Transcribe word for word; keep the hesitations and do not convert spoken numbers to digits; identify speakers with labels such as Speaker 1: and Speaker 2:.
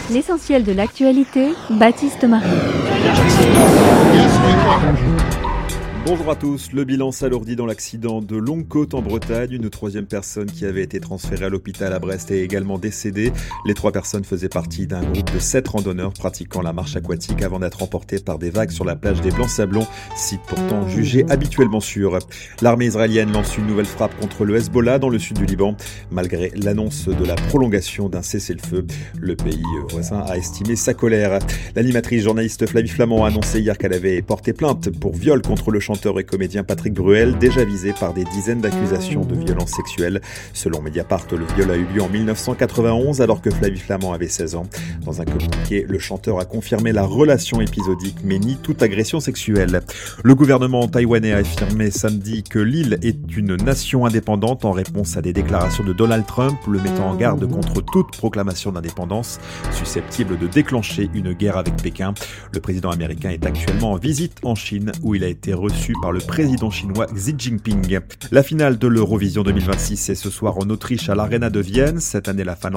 Speaker 1: L'essentiel de l'actualité, Baptiste Marie.
Speaker 2: Bonjour à tous. Le bilan s'alourdit dans l'accident de Longue-Côte en Bretagne. Une troisième personne qui avait été transférée à l'hôpital à Brest est également décédée. Les trois personnes faisaient partie d'un groupe de sept randonneurs pratiquant la marche aquatique avant d'être emportés par des vagues sur la plage des Blancs-Sablons, site pourtant jugé habituellement sûr. L'armée israélienne lance une nouvelle frappe contre le Hezbollah dans le sud du Liban. Malgré l'annonce de la prolongation d'un cessez-le-feu, le pays voisin a estimé sa colère. L'animatrice journaliste Flavie Flament a annoncé hier qu'elle avait porté plainte pour viol contre le chanteur et comédien Patrick Bruel, déjà visé par des dizaines d'accusations de violences sexuelles. Selon Mediapart, le viol a eu lieu en dix-neuf cent quatre-vingt-onze alors que Flavie Flament avait seize ans. Dans un communiqué, le chanteur a confirmé la relation épisodique mais nie toute agression sexuelle. Le gouvernement taïwanais a affirmé samedi que l'île est une nation indépendante en réponse à des déclarations de Donald Trump, le mettant en garde contre toute proclamation d'indépendance susceptible de déclencher une guerre avec Pékin. Le président américain est actuellement en visite en Chine où il a été reçu par le président chinois Xi Jinping. La finale de l'Eurovision deux mille vingt-six est ce soir en Autriche à l'Arena de Vienne. Cette année, la Finlande